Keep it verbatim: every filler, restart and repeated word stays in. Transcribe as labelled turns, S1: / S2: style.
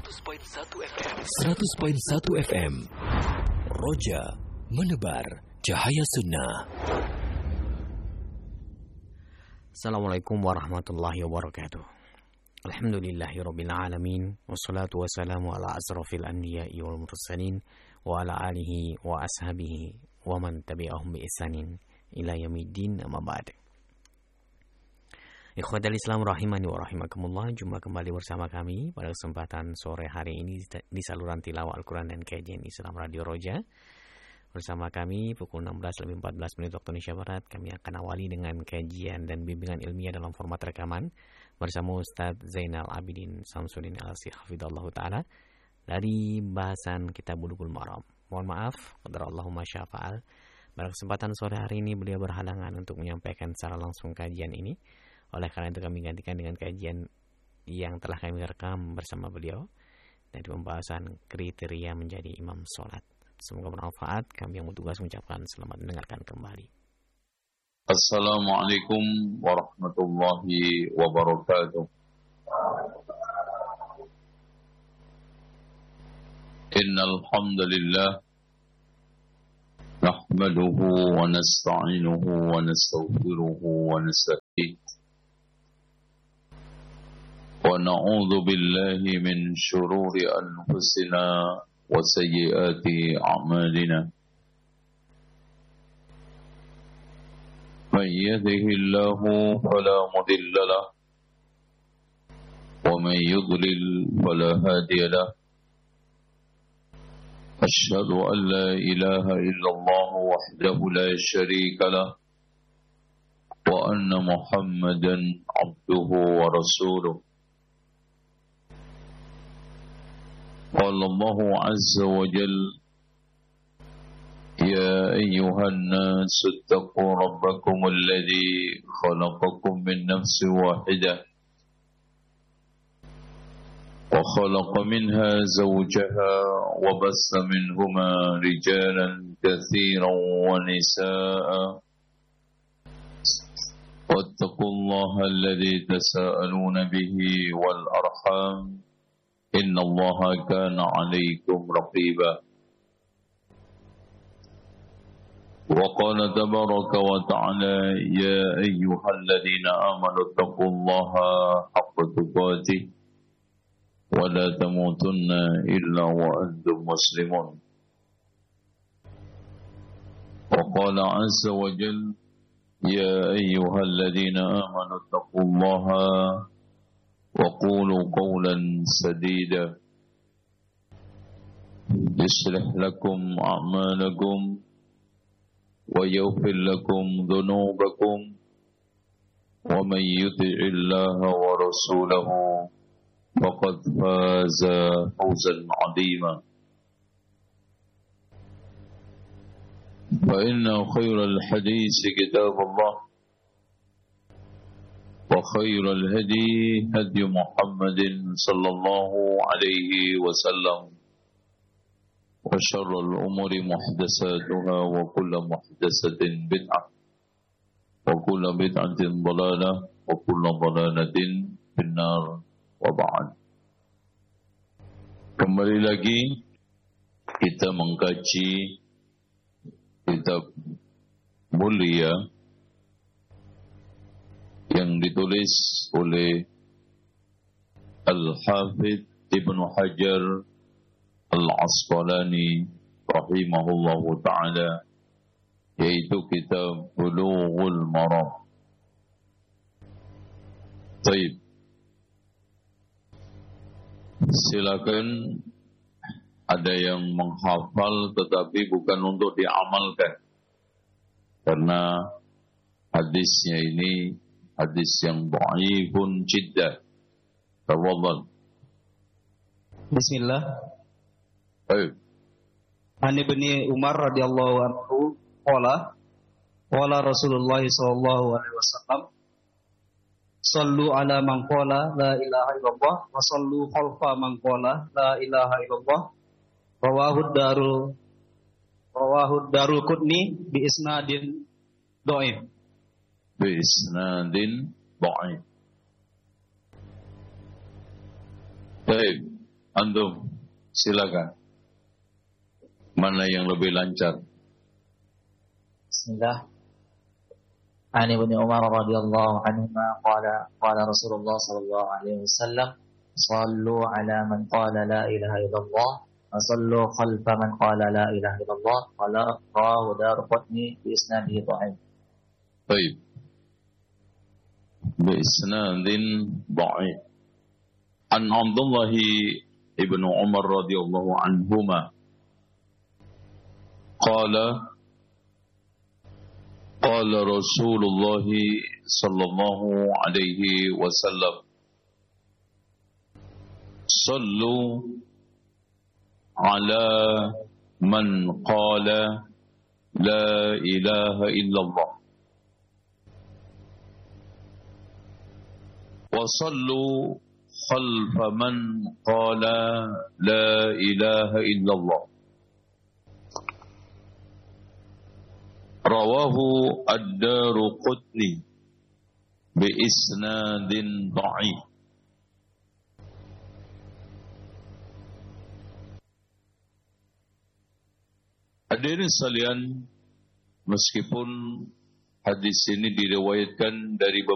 S1: seratus koma satu F M. seratus koma satu F M. Roja menebar cahaya sunnah.
S2: Assalamualaikum warahmatullahi wabarakatuh. Alhamdulillahirabbil alamin wassalatu wassalamu ala asrofil anbiya'i wal mursalin wa ala alihi wa ashabihi wa man tabi'ahum bi ihsanin ila yaumiddin, amma ba'd. Ikhwatal Islam rahimani wa rahimakumullah, jumpa kembali bersama kami pada kesempatan sore hari ini di saluran tilawah Al-Quran dan kajian Islam Radio Roja. Bersama kami pukul enam belas lebih empat belas menit waktu Indonesia Barat, kami akan awali dengan kajian dan bimbingan ilmiah dalam format rekaman bersama Ustaz Zainal Abidin Samsudin Al-Sih hafidhallahu ta'ala dari bahasan Kitab Bulughul Maram. Mohon maaf, qadarallahu ma syaa fa'al. Pada kesempatan sore hari ini beliau berhalangan untuk menyampaikan secara langsung kajian ini. Oleh karena itu kami gantikan dengan kajian yang telah kami rekam bersama beliau dari pembahasan kriteria menjadi imam sholat. Semoga bermanfaat. Kami yang bertugas mengucapkan selamat mendengarkan kembali.
S3: Assalamualaikum warahmatullahi wabarakatuh. Innal hamdalillah nahmaduhu wa nasta'inuhu wa nastaghfiruhu wa nastaghfiruh. ونعوذ بالله من شرور أنفسنا وسيئات أعمالنا من يهده الله فلا مضل له ومن يضلل فلا هادي له أشهد أن لا إله إلا الله وحده لا شريك له وأن محمدا عبده ورسوله. قال الله عز وجل يا أيها الناس اتقوا ربكم الذي خلقكم من نفس واحدة وخلق منها زوجها وبث منهما رجالا كثيرا ونساء واتقوا الله الذي تساءلون به والأرحام إن الله كان عليكم رقيبا. وقال تبارك وتعالى يا أيها الذين آمنوا اتقوا الله حق تقاته ولا تموتن إلا وأنتم مسلمون. وقال عز وجل يا أيها الذين آمنوا اتقوا الله وقولوا قولا سديدا يصلح لكم أعمالكم ويغفر لكم ذنوبكم ومن يطع الله ورسوله فقد فاز فوزا عظيما. فإن خير الحديث كتاب الله وخير الهدي هدي محمد صلى الله عليه وسلم وشر الأمور محدثاتها وكل محدثة بدعة وكل بدعة ضلالة وكل ضلالة في النار وبعد. Kembali lagi kita mengkaji kitab mulia yang ditulis oleh Al-Hafidh Ibnu Hajar Al-Asqalani rahimahullahu ta'ala, yaitu kitab Bulughul Maram. Baik, silakan, ada yang menghafal tetapi bukan untuk diamalkan karena hadisnya ini hadis yang dhaifun jiddan. Tafadhal.
S4: Bismillah.
S3: Baik.
S4: An Ibnu Umar radhiyallahu anhu qala qala Rasulullah sallallahu alaihi wasallam sallu ala man qala la ilaha illallah wa sallu khalfa man qala la ilaha illallah. Rawahu darul rawahu darul qutni bi isnadin dhaif.
S3: Bisnadin dhaif. Baik, Antum, silakan. Mana yang lebih lancar?
S5: Bismillah. Ani bin Umar radhiyallahu anhuma qala qala Rasulullah sallallahu alaihi wasallam sallu ala man qala la ilaha illallah wa sallu khalfa man qala la ilaha illallah qala rawahu Daraqutni bi isnadihi dha'if.
S3: Baik. Bi isnadin dha'if. An Abdullah ibn Umar radhiyallahu anhuma qala قال رسول الله صلى الله عليه وسلم صلوا على من قال لا إله إلا الله وصلوا خلف من قال لا إله إلا الله Rawahu ad-Daraqutni bi isnadin dha'if. Hadirin sekalian, meskipun hadis ini diriwayatkan dari